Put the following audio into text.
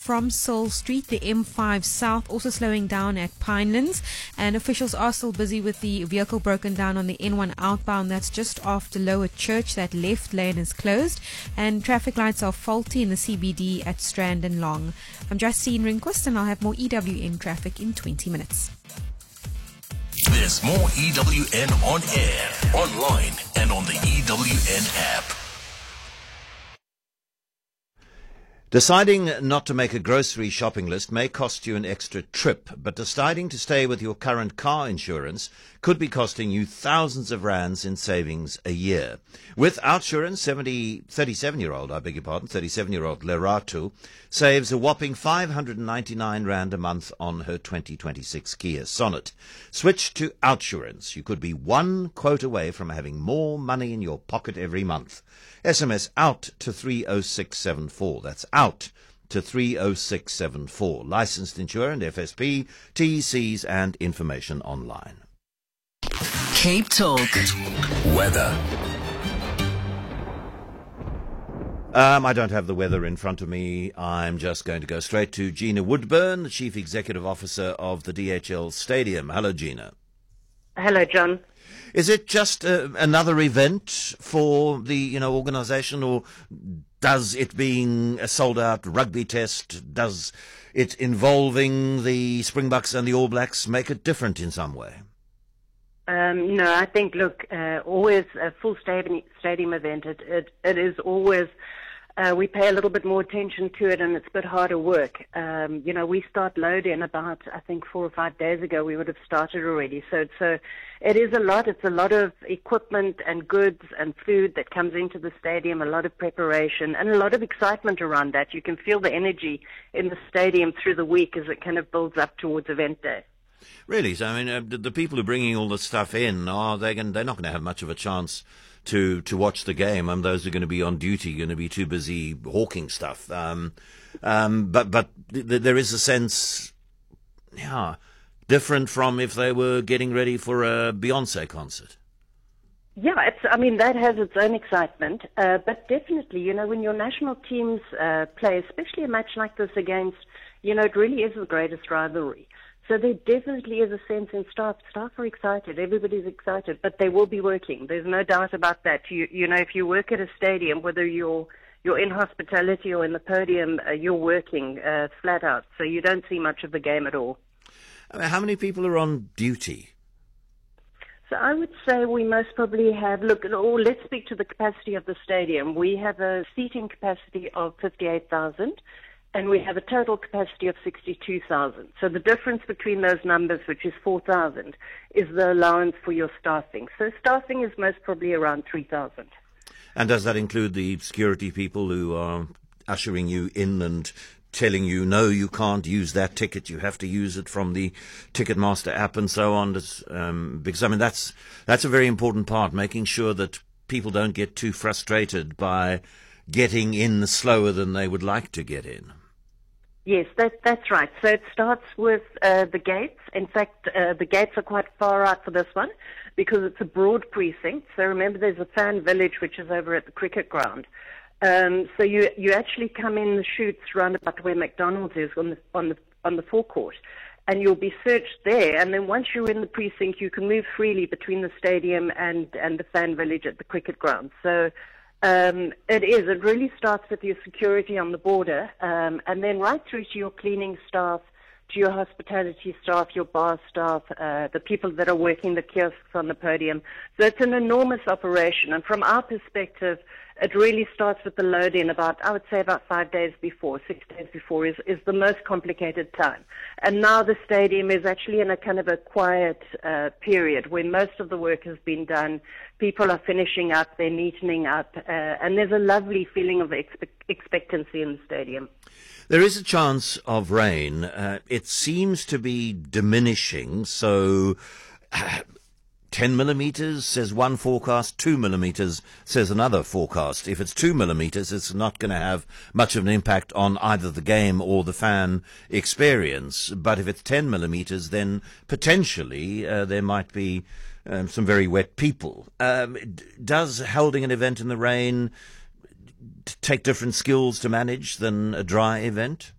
from Seoul Street, the M5 South, also slowing down at Pinelands. And officials are still busy with the vehicle broken down on the N1 outbound. That's just after Lower Church. That left lane is closed. And traffic lights are faulty in the CBD at Strand and Long. I'm Justine Rinquist, and I'll have more EWN traffic in 20 minutes. There's more EWN on air, online, and on the EWN app. Deciding not to make a grocery shopping list may cost you an extra trip, but deciding to stay with your current car insurance could be costing you thousands of rands in savings a year. With Outsurance, 37-year-old Leratu saves a whopping 599 rand a month on her 2026 Kia Sonet. Switch to Outsurance. You could be one quote away from having more money in your pocket every month. SMS out to 30674. That's out to 30674. Licensed insurer and FSP, TCs and information online. Cape Talk. Weather. I don't have the weather in front of me. I'm just going to go straight to Gina Woodburn, the Chief Executive Officer of the DHL Stadium. Hello, Gina. Hello, John. Is it just another event for the organisation, or does it being a sold-out rugby test, does it involving the Springboks and the All Blacks make it different in some way? No, I think, always a full stadium event. It is always, we pay a little bit more attention to it, and it's a bit harder work. We start loading about, I think 4 or 5 days ago, we would have started already. So it is a lot. It's a lot of equipment and goods and food that comes into the stadium, a lot of preparation and a lot of excitement around that. You can feel the energy in the stadium through the week as it kind of builds up towards event day. Really? So, I mean, the people who are bringing all this stuff in, they're not going to have much of a chance to watch the game. Those who are going to be on duty are going to be too busy hawking stuff. But there is a sense, different from if they were getting ready for a Beyonce concert. Yeah, that has its own excitement. But definitely, when your national teams play, especially a match like this against, it really is the greatest rivalry. So there definitely is a sense in staff. Staff are excited. Everybody's excited, but they will be working. There's no doubt about that. If you work at a stadium, whether you're in hospitality or in the podium, you're working flat out. So you don't see much of the game at all. How many people are on duty? So I would say we most probably have, let's speak to the capacity of the stadium. We have a seating capacity of 58,000. And we have a total capacity of 62,000. So the difference between those numbers, which is 4,000, is the allowance for your staffing. So staffing is most probably around 3,000. And does that include the security people who are ushering you in and telling you, no, you can't use that ticket, you have to use it from the Ticketmaster app and so on? Because, that's a very important part, making sure that people don't get too frustrated by getting in slower than they would like to get in. Yes, that's right. So it starts with the gates. In fact, the gates are quite far out for this one because it's a broad precinct. So remember, there's a fan village which is over at the cricket ground. So you actually come in the chutes round about where McDonald's is on the forecourt, and you'll be searched there. And then once you're in the precinct, you can move freely between the stadium and the fan village at the cricket ground. So it really starts with your security on the border, and then right through to your cleaning staff, to your hospitality staff, your bar staff, the people that are working the kiosks on the podium. So it's an enormous operation, and from our perspective, it really starts with the load-in about 5 days before, 6 days before is the most complicated time. And now the stadium is actually in a kind of a quiet period where most of the work has been done. People are finishing up, they're neatening up, and there's a lovely feeling of expectancy in the stadium. There is a chance of rain. It seems to be diminishing, so 10 millimetres, says one forecast, 2 millimetres, says another forecast. If it's 2 millimetres, it's not going to have much of an impact on either the game or the fan experience. But if it's 10 millimetres, then potentially there might be some very wet people. Does holding an event in the rain take different skills to manage than a dry event?